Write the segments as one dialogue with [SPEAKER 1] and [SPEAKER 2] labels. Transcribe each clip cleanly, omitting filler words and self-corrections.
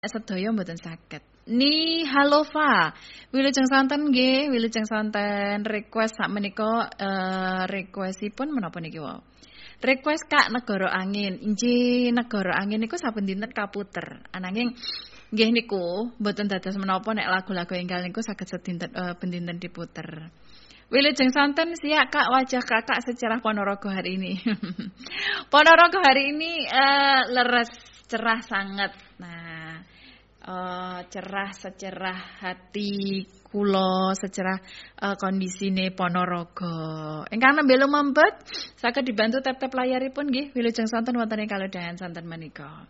[SPEAKER 1] Sedaya mboten saged. Ni halofa. Wilujeng santen nggih, wilujeng santen request sak menika requestipun menapa niki wau. Request Kak Negara Angin. Inji Negara Angin niku saben dinten kaputer. Ananging nggih niku mboten dados menapa nek lagu-lagu enggal niku saged sedinten ben-dinten diputer. Wilujeng santen siap Kak wajah Kakak secerah Ponorogo hari ini. Ponorogo hari ini leres cerah sangat. Nah, cerah secerah hati kula secerah kondisine Ponorogo. Ingkang nembe lumempet saged dibantu tap-tap layaripun nggih wilujeng santen wonten ing kalodhangan santen menika.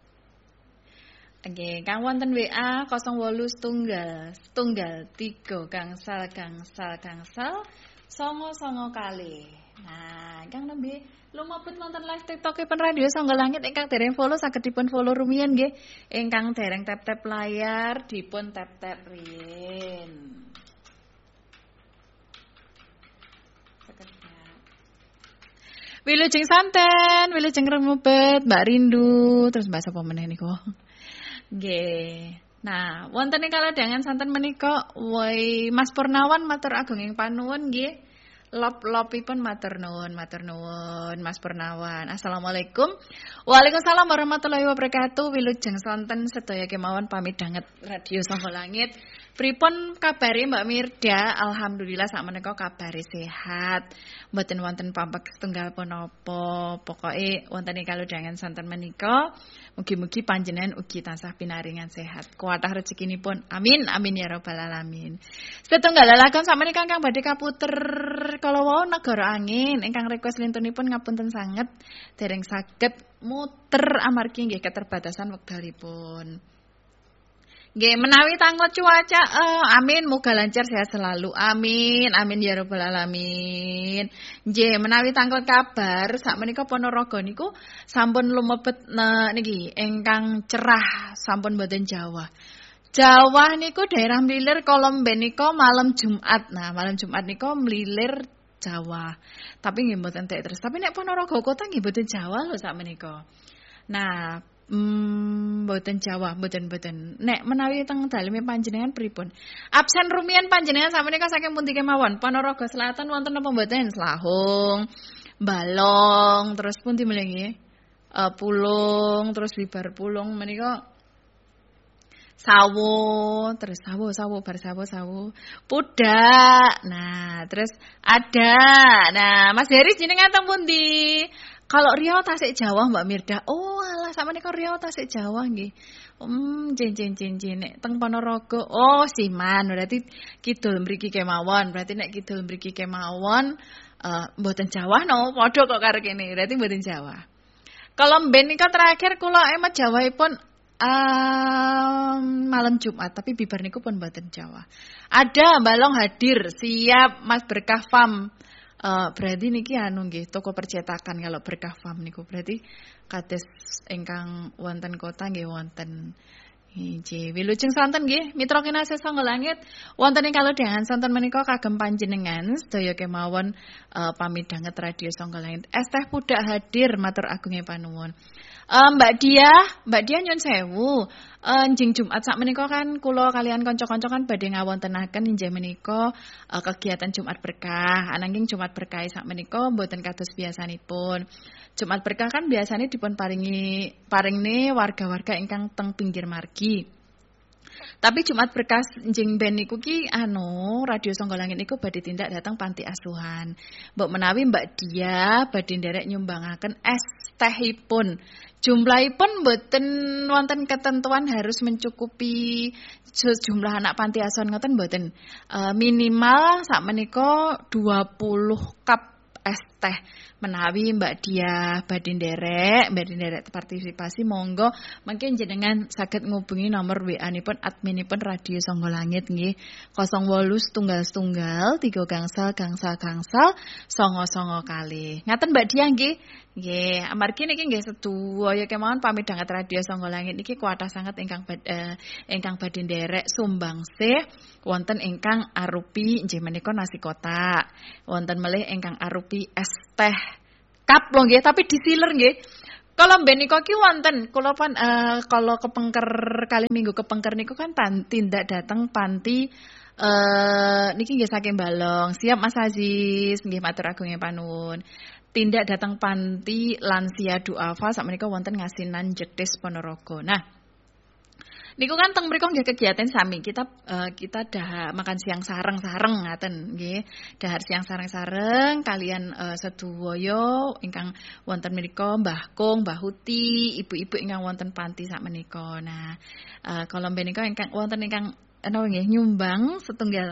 [SPEAKER 1] Nggih, kang wonten WA 08 setunggal 3 gangsal 99 kali. Nah, ingkang nembe lumebet wonten live TikTok-ipun Radio Sangga Langit ingkang dereng follow saged dipun follow rumiyin nggih. Ingkang dereng tap-tap layar dipun tap-tap riyin. Wilujeng santen, wilujeng remebet, Mbak Rindu, terus Mbak sapa meneh niku? Nggih. Nah, wonten ing kalodhangan santen menika Mas Purnawan matur ageng ing panuwun nggih. Lop-lopipun matur nuwun Mas Purnawan. Assalamualaikum. Waalaikumsalam warahmatullahi wabarakatuh. Wilujeng santen sedaya kemawon pamidhanget Radio Sangga Langit. Pripun kabare Mbak Mirda? Alhamdulillah sakmenika kabare sehat. Mboten wonten pampek setunggal punapa. Pokoke wonten ing kalodhangan santen menika mugi-mugi panjenengan ugi tansah pinaringan sehat. Kuwatah rezekinipun. Amin amin ya rabbal alamin. Setunggal lelagon sakmenika ingkang badhe kaputer kala wau Negara Angin ingkang request lintunipun ngapunten sanget dereng saged muter amargi nggih keterbatasan wekdalipun. Nggih menawi tanglet cuaca amin muga lancar sehat selalu. Amin amin ya rabbal alamin. Nggih menawi tanglet kabar sakmenika Ponorogo niku sampun lumebet niki ingkang cerah sampun boten Jawa. Jawa niku daerah mlilir Kolomben nika malam Jumat. Nah, malam Jumat nika mlilir Jawa. Tapi nggih mboten tek terus. Tapi nek Ponorogo kota nggih mboten Jawa lho sakmenika. Nah, mboten Jawa, mboten. Nek menawi teng daleme panjenengan pripun? Absen rumiyin panjenengan sakmenika saking pundi kemawon? Ponorogo Selatan wonten napa mboten? Slahung, Balong, terus pundi meneh nggih? Pulung, terus Bibar Pulung menika sawo, terus sawo, pudak. Nah, terus ada. Nah, Mas Heri jenengan teng pundi? Kalau Riau Tasik Jawa Mbak Mirda. Oh, alah sakmenika Riau Tasik Jawa nggih. Jen nek teng Ponorogo. Oh, Siman. Berarti kidul mriki kemawon. Berarti nek kidul mriki kemawon mboten Jawa no, padha kok karo kene. Berarti mboten Jawa. Kalau mben nika terakhir kula emet Jawaipun malam Jumat, tapi bibar niku pun mboten Jawa. Ada Balong hadir, siap Mas Berkah Farm. Berarti niki anu nggih toko percetakan kalau Berkah Farm niku berarti kados ingkang wonten kota nggih wonten. Inggih, wilujeng santen nggih mitra kinasih Sangga Langit wonten ing kalodhangan santen menika kagem panjenengan sedaya kemawon pamidhanget Radio Sangga Langit. Es teh pudak hadir matur agung panuwun. Mbak Dia nyun sewu. Njing Jumat sakmenika kan kula kalian kanca-kanca kan badhe ngawontenaken inggih menika kegiatan Jumat Berkah. Ananging Jumat Berkah sakmenika mboten kados biasanipun. Jumat Berkah kan biasane dipun paringne warga-warga ingkang teng pinggir margi. Tapi Jumat Berkah njing ben niku ki Radio Sangga Langit niku badhe tindak dateng panti asuhan. Mbok menawi Mbak Dia badhe nderek nyumbangaken es tehipun. Jumlahipun mboten wonten ketentuan harus mencukupi jumlah anak panti asuhan ngoten mboten. Minimal sakmenika 20 cup es teh. Menawi Mbak Dia badhe nderek partisipasi monggo mungkin jenengan saged ngubungi nomor WA-nipun adminipun Radio Sangga Langit nggih 08 setunggal 3 gangsal 99 kali. Ngaten Mbak Dia nggih. Nggih, amargi niki nggih sedaya kemawon pamidhanget Radio Sangga Langit niki kuatah sanget ingkang badhe nderek sumbangsih wonten ingkang arupi nggih menika nasi kotak. Wonten melih ingkang arupi es teh cup lho nggih, tapi disiler nggih. Kalau mben niku ki wonten kula kalau kepengker kalih minggu kepengker niku kan tindak datang panti niki nggih saking Balong. Siap Mas Aziz, nggih matur agungnya panuwun. Tindak datang panti lansia duafa sakmenika wonten ngasinan Jetis Ponorogo. Nah, niku kan teng mriku nggih kegiatan sami. Kita makan siang sareng-sareng ngaten nggih. Dahar siang sareng-sareng kalian sedaya ingkang wonten menika Mbah Kung, Mbah Huti, ibu-ibu ingkang wonten panti sakmenika. Nah, kala menika ingkang wonten ingkang nggih nyumbang setunggal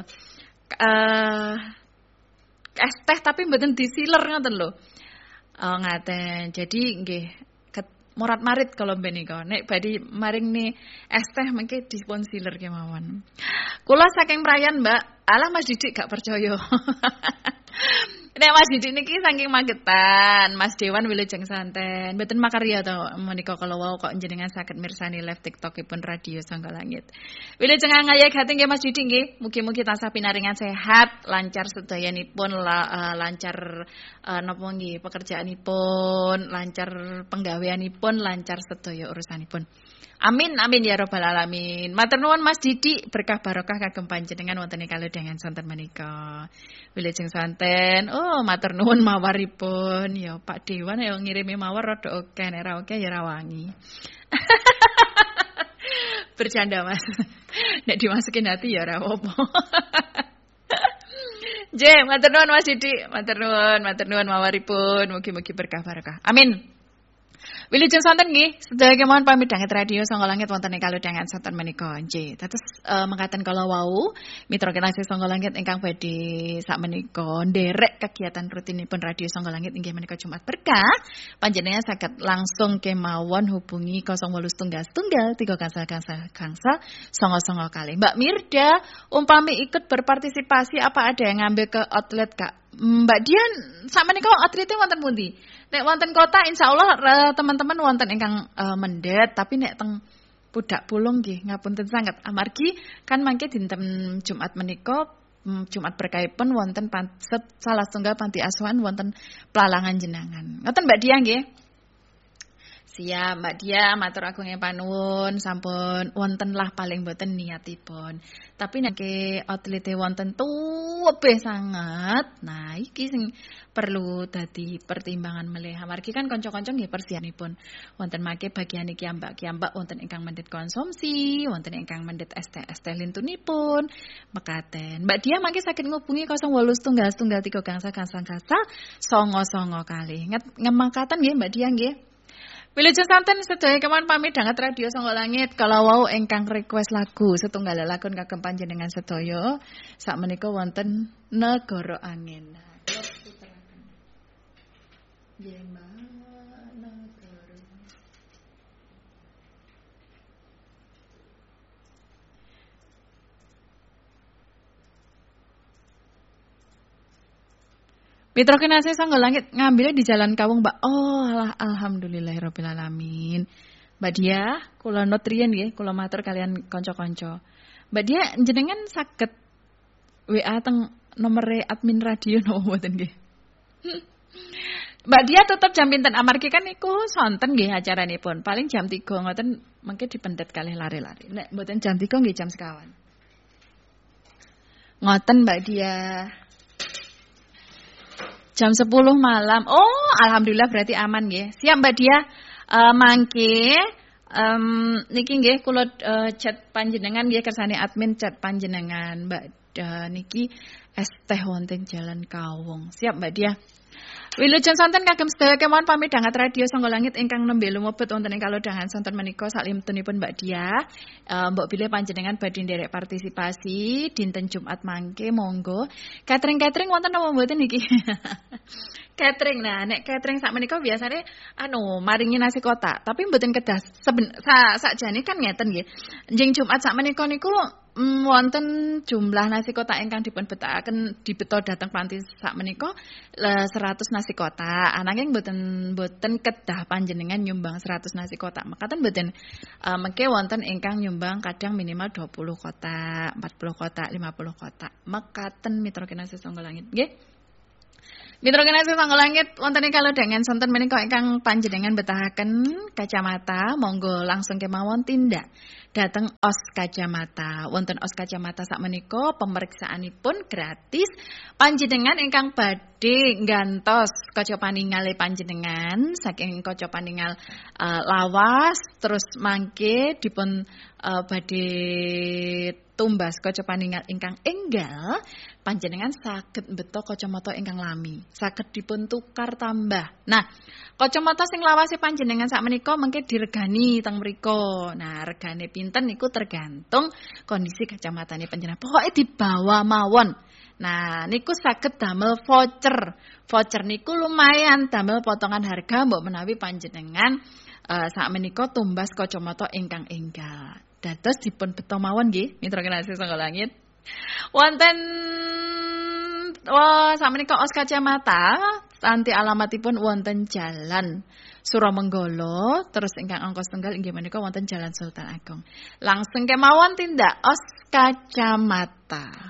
[SPEAKER 1] es teh tapi mboten disiler ngoten lho. Ngaten. Jadi nggih morat-marit kalau menika. Nek badhe maring ni es teh mengke dipun siler kemawon. Kula saking prayan, Mbak. Alah Mas Didik gak percaya. Nek Mas Didik niki saking Magetan, Mas Dewan Wilujeng Santen. Mboten makarya to menika kala wau kok njenengan saged mirsani live TikTokipun Radio Sangga Langit. Wilujeng ngayek hati nggih Mas Didik nggih. Mugi-mugi tansah pinaringan sehat, lancar sedayanipun, lancar napa nggih pekerjaanipun, lancar penggaweanipun, lancar sedaya urusanipun. Amin amin ya rabbal alamin. Matur nuwun Mas Didik, berkah barokah kagem panjenengan wonten ing kalodhangan sonten menika. Wilujeng santen. Oh, matur nuwun mawaripun. Ya Pak Dewan ya ngirimi mawar rada oke, nek ra oke ya ra wangi. Bercanda Mas. Nek dimasukin hati ya ora apa-apa. Matur nuwun Mas Didik, matur nuwun mawaripun. Mugi-mugi berkah barokah. Amin. Wilujeng sonten nggih, sedaya kemawon pamit dhanget Radio Sangga Langit wonten ing kalodhangan sonten menika nggih. Dados mekaten kala wau mitra kinasih Sangga Langit ingkang badhe sakmenika nderek kegiatan rutinipun Radio Sangga Langit inggih menika Jumat Berkah. Panjenengan saged langsung kemawon hubungi 0813 3 songo kali. Mbak Mirda, umpami ikut berpartisipasi apa ada yang ngambil ke outlet Kak? Mbak Dian, sakmenika outletnya wonten pundi? Nek wonten kota insyaallah teman-teman wonten ingkang mendet, tapi nek teng Pudak Pulung nggih ngapunten sanget amargi kan mangke dinten Jumat menika Jumat berkahipun wonten salah setunggal panti asuhan wonten Plalangan Jenangan. Ngoten Mbak Dia nggih. Siap Mbak Dia, matur agungnya panuwun, sampun wonten lah paling boten niatipun. Tapi nek outlete wonten tuwebeh sanget. Nah, iki sing perlu dadi pertimbangan melih. Amargi kan kanca-kanca nggih persiapanipun wonten make bagian iki ambak wonten ingkang mendhet konsumsi, wonten ingkang mendhet ST lintunipun. Mekaten. Mbak Dia mangke saged ngubungi 0813 songo kali. Ngemangkatan nggih Mbak Dia nggih. Wilujeng santen sedaya kemawon pamit dhanget Radio Sangga Langit kala wau ingkang request lagu setunggal lagun kagem panjenengan sedaya sakmenika wonten Negara Angin. Kula puteraken. Nggih negara. Mitra kinasih Sangga Langit ngambilnya di Jalan Kawung, Mbak. Oh, alhamdulillahirabbil alamin. Mbak Dia, kula not riyen nggih, kula matur kalian kanca-kanca. Mbak Dia jenengan saged WA teng nomere admin radio napa mboten nggih? Mbak Dia tetep jam pinten amargi kan niku sonten nggih acaranipun. Paling jam 3 ngoten mengke dipendet kalih lari-lari. Nek mboten jam 3 nggih jam sekawan. Ngoten Mbak Dia. Jam 10 malam. Oh, alhamdulillah berarti aman nggih. Siap Mbak Dia. Mangke niki nggih kula chat panjenengan nggih kersane admin chat panjenengan Mbak niki es teh wonten Jalan Kawung. Siap Mbak Dia. Wilujeng santen kagem sedaya kemawon pamit dhanget Radio Sangga Langit ingkang nembe lumebet wonten ing kalodhangan sonten menika saklimtunipun Mbak Dia. Mbok bilih panjenengan badhe nderek partisipasi dinten Jumat mangke monggo. Catering wonten napa mboten niki? Catering. Nah, nek catering sak menika biasane maringi nasi kotak, tapi mboten kedah sakjane kan ngeten nggih. Njing Jumat sak menika niku wonten jumlah nasi kotak ingkang dipun betakaken dibeto dhateng panti sak menika 100 nasi kotak. Ananging mboten kedah panjenengan nyumbang 100 nasi kotak. Mekaten mboten mengke wonten ingkang nyumbang kadang minimal 20 kotak, 40 kotak, 50 kotak. Mekaten mitra kinasih Sangga Langit nggih. Mitra kinasih sangga langit wonten ing kalodhangan sonten menika ingkang panjenengan betahaken kacamata, monggo langsung kemawon tindak dhateng Os Kacamata. Wonten Os Kacamata sakmenika pemeriksaanipun gratis. Panjenengan ingkang badhe nggantos kaca paningale panjenengan saking kaca paningal lawas terus mangke dipun badhe tumbas kaca paningal ingkang enggal, panjenengan saged mbeta kacamata ingkang lami, saged dipun tukar tambah. Nah, kacamata sing lawase panjenengan sakmenika mengke diregani teng mriku. Nah, regane pinten niku tergantung kondisi kacamatane panjenengan. Pokoke dibawa mawon. Nah, niku saged damel voucher. Voucher niku lumayan damel potongan harga mbok menawi panjenengan sakmenika tumbas kacamata ingkang enggal. Dados dipun beta mawon nggih, mitra kinasih sangga langit. Wonten sakmenika Os Kacamata, kanthi alamatipun wonten Jalan Suramenggala, terus ingkang angka setunggal inggih menika wonten Jalan Sultan Agung. Langsung kemawon tindak Os Kacamata.